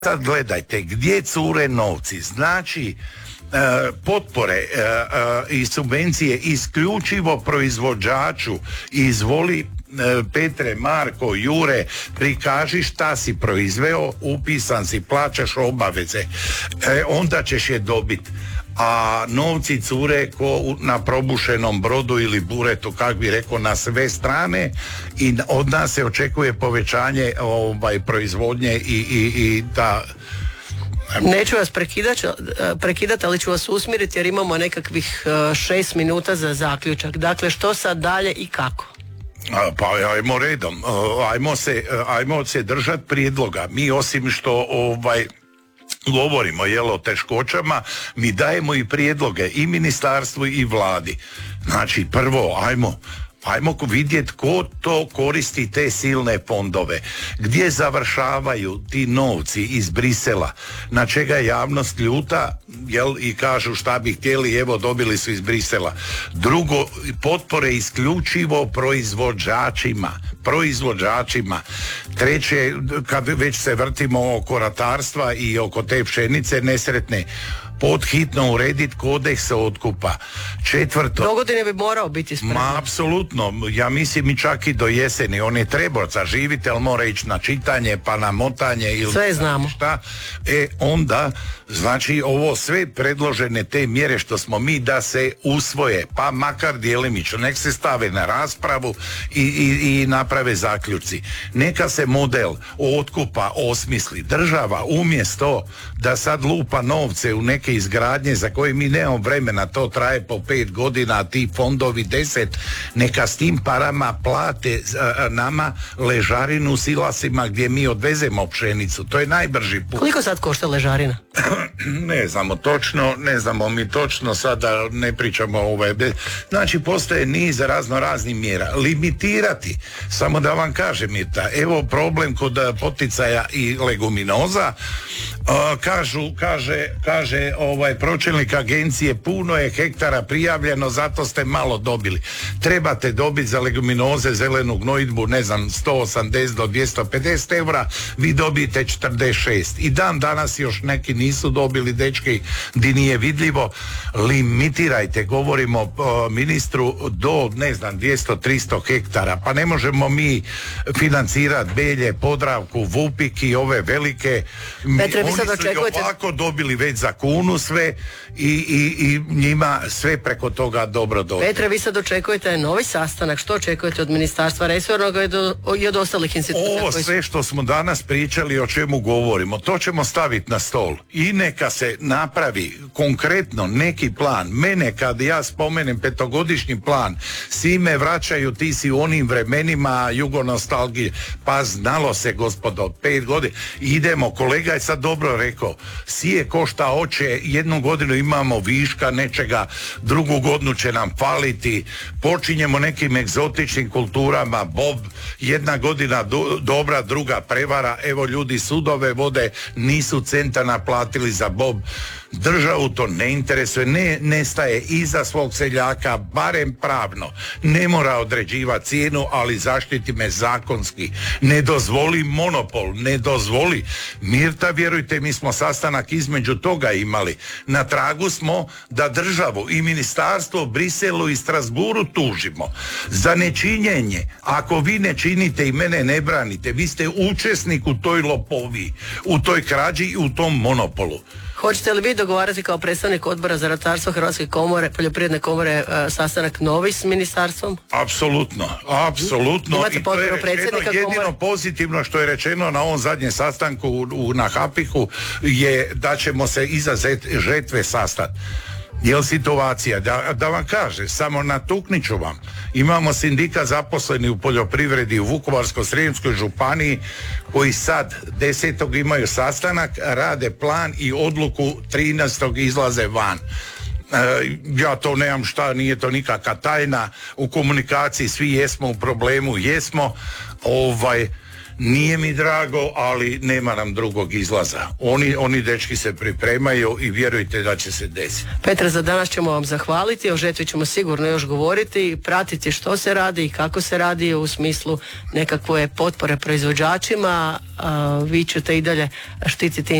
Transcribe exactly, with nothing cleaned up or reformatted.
Sad gledajte, gdje cure novci? Znači, e, potpore e, e, i subvencije isključivo proizvođaču. Izvoli, e, Petre, Marko, Jure, prikaži šta si proizveo, upisan si, plaćaš obaveze, e, onda ćeš je dobiti. A novci cure ko na probušenom brodu ili buretu, kak bi rekao, na sve strane, i od nas se očekuje povećanje ovaj, proizvodnje i, i, i ta... Neću vas prekidati, prekidat, ali ću vas usmjeriti jer imamo nekakvih šest minuta za zaključak. Dakle, što sad dalje i kako? Pa ajmo redom, ajmo se, ajmo se držati prijedloga. Mi osim što ovaj govorimo jel, o teškoćama, mi dajemo i prijedloge i ministarstvu i vladi. Znači, prvo, ajmo Ajmo vidjeti ko to koristi te silne fondove, gdje završavaju ti novci iz Brisela, na čega je javnost ljuta, jel, i kažu šta bi htjeli, evo dobili su iz Brisela. Drugo, potpore isključivo proizvođačima, proizvođačima. Treće, kad već se vrtimo oko ratarstva i oko te pšenice nesretne, podhitno urediti kodeks otkupa. Četvrto... Dogodine bi morao biti spremno. Ma, apsolutno. Ja mislim i čak i do jeseni. On je trebao zaživiti, ali mora ići na čitanje, pa na motanje. Ili sve znamo. Šta. E, onda, znači, ovo sve predložene te mjere što smo mi da se usvoje, pa makar djelimično, nek se stave na raspravu i, i, i naprave zaključci. Neka se model otkupa osmisli. Država umjesto da sad lupa novce u neke izgradnje za koje mi nemamo vremena, to traje po pet godina, a ti fondovi deset, neka s tim parama plate a, nama ležarinu silasima gdje mi odvezemo pšenicu. To je najbrži put. Koliko sad košta ležarina? Ne znamo točno, ne znamo mi točno, sada ne pričamo o ovaj. Znači, postoje niz razno raznih mjera. Limitirati, samo da vam kažem, Mirta, evo problem kod poticaja i leguminoza. Uh, kažu, kaže, kaže ovaj pročelnik agencije, puno je hektara prijavljeno, zato ste malo dobili. Trebate dobiti za leguminoze, zelenu gnojidbu, ne znam, sto osamdeset do dvjesto pedeset eura, vi dobijete četrdeset šest. I dan danas još neki nisu dobili, dečki, di nije vidljivo. Limitirajte, govorimo uh, ministru, do, ne znam, dvjesto tristo hektara, pa ne možemo mi financirati Belje, Podravku, Vupik i ove velike. Petre, oni su očekujete... ovako dobili već za kunu sve i, i, i njima sve preko toga dobro dođe. Petre, vi sad očekujete novi sastanak, što očekujete od ministarstva resornog i, do, i od ostalih institucija? Ovo sve što smo danas pričali, o čemu govorimo, to ćemo staviti na stol i neka se napravi konkretno neki plan. Mene kad ja spomenem petogodišnji plan, svi me vraćaju, ti si u onim vremenima jugonostalgije, pa znalo se, gospodo, pet godina idemo. Kolega je sad dobro rekao, sije košta oče, jednu godinu imamo viška nečega, drugu godinu će nam faliti, počinjemo nekim egzotičnim kulturama, bob, jedna godina do, dobra, druga prevara, evo ljudi sudove vode, nisu centa naplatili za bob. Državu to ne interesuje, ne nestaje iza svog seljaka, barem pravno. Ne mora određivati cijenu, ali zaštiti me zakonski. Ne dozvoli monopol, ne dozvoli. Mirta, vjerujte, mi smo sastanak između toga imali. Na tragu smo da državu i ministarstvo, Briselu i Strasburu tužimo za nečinjenje. Ako vi ne činite i mene ne branite, vi ste učesnik u toj lopovi, u toj krađi i u tom monopolu. Hoćete li vi dogovarati kao predstavnik odbora za ratarstvo Hrvatske komore, poljoprivredne komore, sastanak novi s ministarstvom? Apsolutno, apsolutno. Imate I to je rečeno, jedino komore? Pozitivno što je rečeno na ovom zadnjem sastanku u, u, na Hapihu je da ćemo se iza žetve sastati. Jel situacija, da, da vam kaže, samo natukniću vam, imamo sindikat zaposleni u poljoprivredi u Vukovarsko-srijemskoj županiji koji sad desetog imaju sastanak, rade plan i odluku trinaestog izlaze van. E, ja to nemam šta, nije to nikakva tajna, u komunikaciji svi jesmo u problemu, jesmo, ovaj, Nije mi drago, ali nema nam drugog izlaza. Oni, oni dečki se pripremaju i vjerujte da će se desiti. Petre, za danas ćemo vam zahvaliti, o žetvi ćemo sigurno još govoriti, pratiti što se radi i kako se radi u smislu nekakve potpore proizvođačima. Vi ćete i dalje štititi